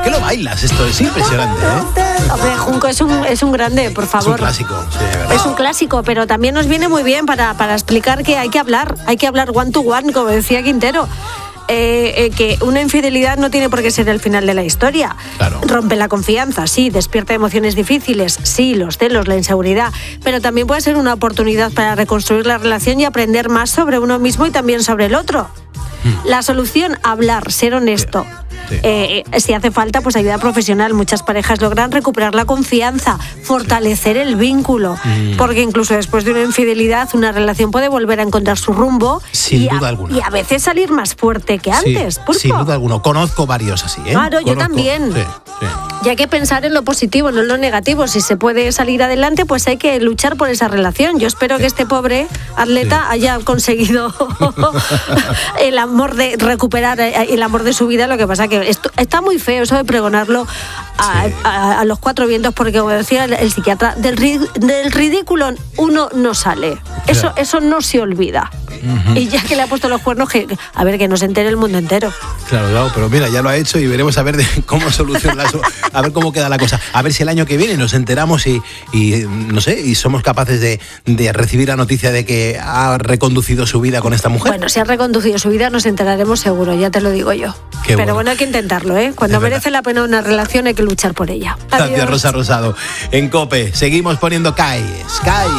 ¿Por qué lo bailas? Esto es impresionante, ¿eh? Hombre, Junco es un grande, por favor. Es un clásico, sí, de verdad. Es un clásico, pero también nos viene muy bien para explicar que hay que hablar one to one, como decía Quintero. Que una infidelidad no tiene por qué ser el final de la historia. Claro. Rompe la confianza, sí, despierta emociones difíciles, sí, los celos, la inseguridad, pero también puede ser una oportunidad para reconstruir la relación y aprender más sobre uno mismo y también sobre el otro. La solución, hablar, ser honesto. Sí. Si hace falta, pues ayuda profesional. Muchas parejas logran recuperar la confianza, fortalecer el vínculo, porque incluso después de una infidelidad, una relación puede volver a encontrar su rumbo. Sin duda alguna. Y a veces salir más fuerte que antes. Sí, sin duda alguna. Conozco varios así, ¿eh? Claro, yo también. Sí. Y hay que pensar en lo positivo, no en lo negativo. Si se puede salir adelante, pues hay que luchar por esa relación. Yo espero que este pobre atleta haya conseguido el amor de recuperar el amor de su vida. Lo que pasa que está muy feo eso de pregonarlo a los cuatro vientos, porque como decía el psiquiatra, del ridículo uno no sale. Claro. Eso no se olvida. Y ya que le ha puesto los cuernos, que no se entere el mundo entero. Claro, pero mira, ya lo ha hecho y veremos a ver cómo soluciona eso, a ver cómo queda la cosa. A ver si el año que viene nos enteramos y no sé, y somos capaces de recibir la noticia de que ha reconducido su vida con esta mujer. Bueno, si ha reconducido su vida nos enteraremos seguro, ya te lo digo yo. Pero bueno, hay que intentarlo, ¿eh? Cuando merece la pena una relación hay que luchar por ella. Gracias, Rosa Rosado. En COPE seguimos poniendo Sky.